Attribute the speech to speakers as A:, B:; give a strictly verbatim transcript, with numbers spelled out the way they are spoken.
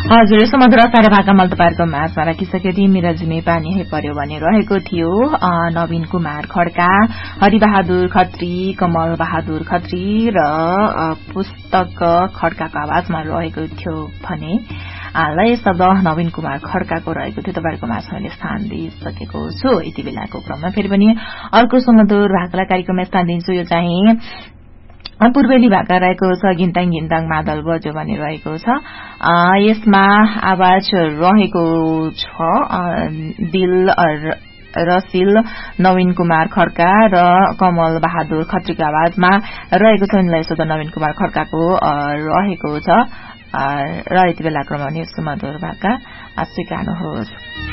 A: हजुर सुमधुर सारा भाका मल तपाईँहरूको माझमा राखिसक्यो तिमी र जिमी पानी हे पर्यो भने रहेको थियो नवीन कुमार खड्का, हरिबहादुर खत्री, कमल बहादुर खत्री र पुस्तक खड्काको आवाजमा रहेको थियो भने लय शब्द नवीन कुमार खड्काको रहेको थियो। तपाईँहरूको माझमा मैले स्थान दिइसकेको छु। यति बेलाको क्रममा फेरि पनि अर्को सुमधुर भाकालाई कार्यक्रममा स्थान दिन्छु। यो चाहिँ पूर्वेली भाका रहेको छ, घिन्ताङ घिन्ताङ मादल बज्यो भने रहेको छ। यसमा आवाज रहेको छ दिल रसिल, नवीन कुमार खड्का र कमल बहादुर खत्रीको आवाजमा रहेको छ। उनलाई शब्द नवीन कुमार खड्काको रहेको छ र यति बेला क्रममा सुमधुर भाका स्वीकार्नुहोस्।